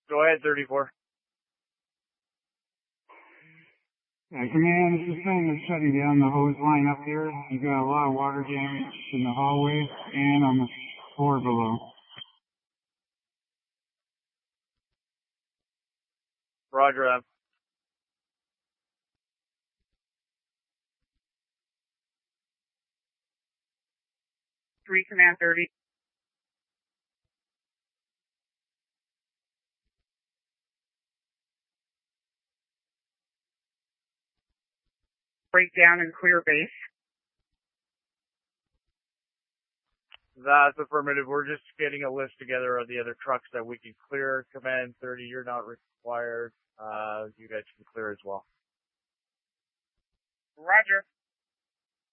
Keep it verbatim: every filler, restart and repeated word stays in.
Go ahead, thirty-four. Uh, command, this is saying they're shutting down the hose line up here. You've got a lot of water damage in the hallway and on the floor below. Roger that. Three command thirty. Break down and clear base. That's affirmative. We're just getting a list together of the other trucks that we can clear. Command thirty, you're not required. Uh, you guys can clear as well. Roger.